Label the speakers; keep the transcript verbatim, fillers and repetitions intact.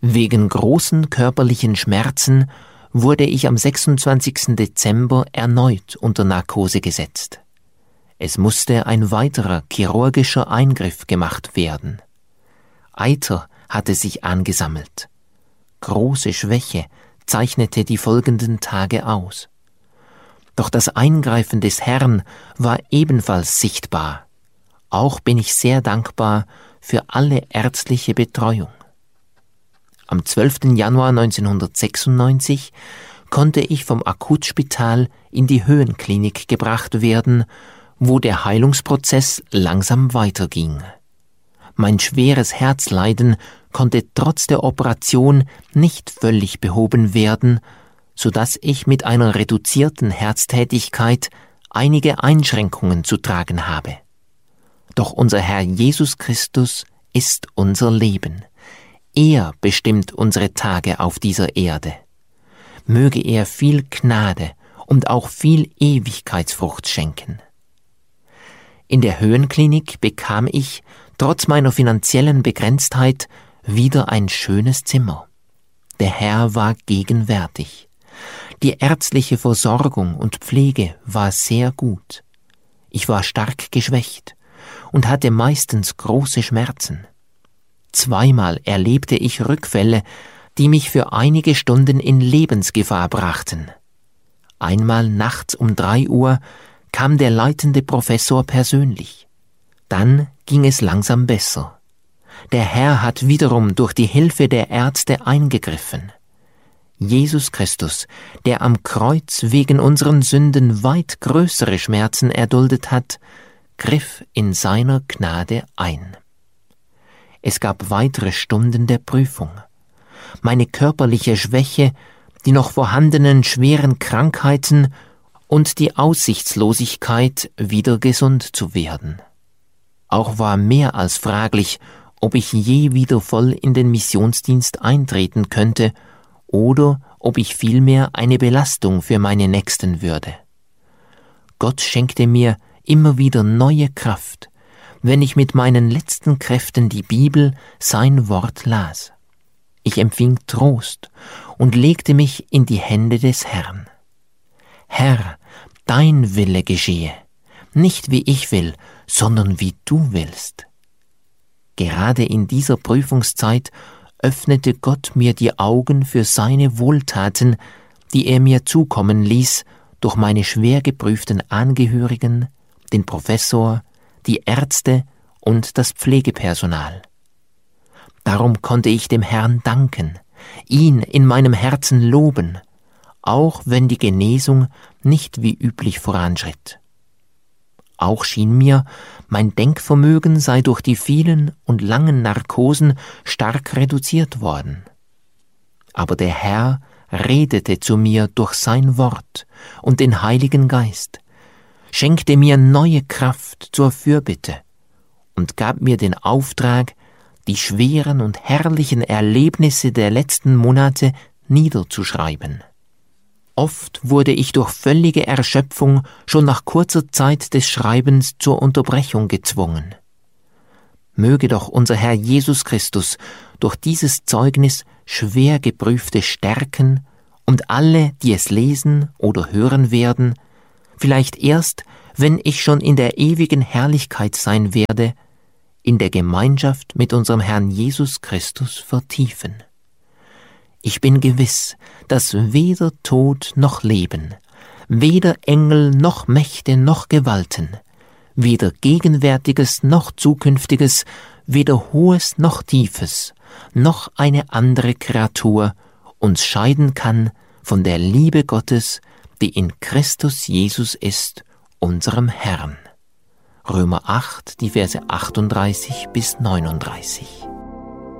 Speaker 1: Wegen großen körperlichen Schmerzen wurde ich am sechsundzwanzigsten Dezember erneut unter Narkose gesetzt. Es musste ein weiterer chirurgischer Eingriff gemacht werden. Eiter hatte sich angesammelt. Große Schwäche zeichnete die folgenden Tage aus. Doch das Eingreifen des Herrn war ebenfalls sichtbar. Auch bin ich sehr dankbar für alle ärztliche Betreuung. Am zwölften Januar neunzehnhundertsechsundneunzig konnte ich vom Akutspital in die Höhenklinik gebracht werden, wo der Heilungsprozess langsam weiterging. Mein schweres Herzleiden konnte trotz der Operation nicht völlig behoben werden, so dass ich mit einer reduzierten Herztätigkeit einige Einschränkungen zu tragen habe. Doch unser Herr Jesus Christus ist unser Leben. Er bestimmt unsere Tage auf dieser Erde. Möge er viel Gnade und auch viel Ewigkeitsfrucht schenken. In der Höhenklinik bekam ich, trotz meiner finanziellen Begrenztheit, wieder ein schönes Zimmer. Der Herr war gegenwärtig. Die ärztliche Versorgung und Pflege war sehr gut. Ich war stark geschwächt und hatte meistens große Schmerzen. Zweimal erlebte ich Rückfälle, die mich für einige Stunden in Lebensgefahr brachten. Einmal nachts um drei Uhr kam der leitende Professor persönlich. Dann ging es langsam besser. Der Herr hat wiederum durch die Hilfe der Ärzte eingegriffen. Jesus Christus, der am Kreuz wegen unseren Sünden weit größere Schmerzen erduldet hat, griff in seiner Gnade ein. Es gab weitere Stunden der Prüfung. Meine körperliche Schwäche, die noch vorhandenen schweren Krankheiten und die Aussichtslosigkeit, wieder gesund zu werden. Auch war mehr als fraglich, ob ich je wieder voll in den Missionsdienst eintreten könnte oder ob ich vielmehr eine Belastung für meine Nächsten würde. Gott schenkte mir immer wieder neue Kraft, wenn ich mit meinen letzten Kräften die Bibel, sein Wort las. Ich empfing Trost und legte mich in die Hände des Herrn. Herr, dein Wille geschehe, nicht wie ich will, sondern wie du willst. Gerade in dieser Prüfungszeit öffnete Gott mir die Augen für seine Wohltaten, die er mir zukommen ließ durch meine schwer geprüften Angehörigen, den Professor, die Ärzte und das Pflegepersonal. Darum konnte ich dem Herrn danken, ihn in meinem Herzen loben, auch wenn die Genesung nicht wie üblich voranschritt. Auch schien mir, mein Denkvermögen sei durch die vielen und langen Narkosen stark reduziert worden. Aber der Herr redete zu mir durch sein Wort und den Heiligen Geist, schenkte mir neue Kraft zur Fürbitte und gab mir den Auftrag, die schweren und herrlichen Erlebnisse der letzten Monate niederzuschreiben. Oft wurde ich durch völlige Erschöpfung schon nach kurzer Zeit des Schreibens zur Unterbrechung gezwungen. Möge doch unser Herr Jesus Christus durch dieses Zeugnis schwer geprüfte stärken und alle, die es lesen oder hören werden, vielleicht erst, wenn ich schon in der ewigen Herrlichkeit sein werde, in der Gemeinschaft mit unserem Herrn Jesus Christus vertiefen. Ich bin gewiss, dass weder Tod noch Leben, weder Engel noch Mächte noch Gewalten, weder Gegenwärtiges noch Zukünftiges, weder Hohes noch Tiefes, noch eine andere Kreatur uns scheiden kann von der Liebe Gottes, die in Christus Jesus ist, unserem Herrn. Römer acht, die Verse achtunddreißig bis neununddreißig.